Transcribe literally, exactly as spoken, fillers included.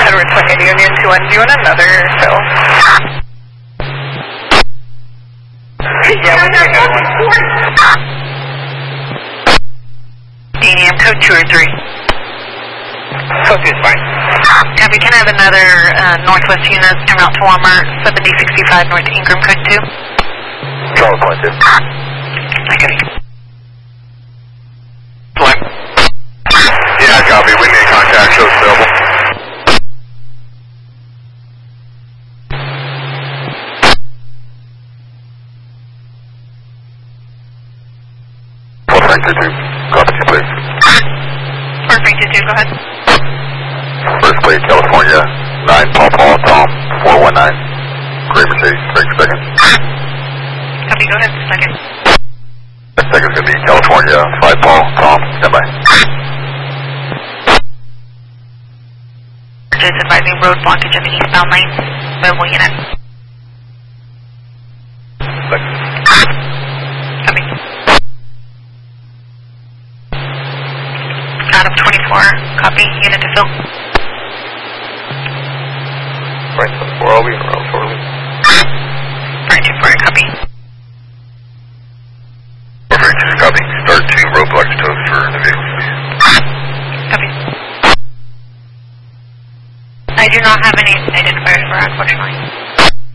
Edward Twenty Union two one zero, another fill. Yeah, we'll do another one. D M code two or three. Code two is fine. Copy, can I have another uh, Northwest unit en route to Walmart, seventy sixty-five North Ingram, code two? Charles point two. Okay. Flight. Yeah, copy. We need contact. Shows available. four Frank two two. Copy, please. four Frank two two, go ahead. First plate, California, nine Paul Paul Tom, four one nine. Gray Mercedes, Frank second. Copy, go ahead, second. Second's going to be California, five Paul Tom, stand by. Just advising road blockage in the eastbound lane. Mobile unit. Second. Copy. Out of twenty-four, copy, unit to fill. Right, twenty-four, I'll be around shortly. Right, two four, copy. four Frank two, copy. Start two roadblocks toast for the vehicles, please. Copy. I do not have any identifiers for, unfortunately.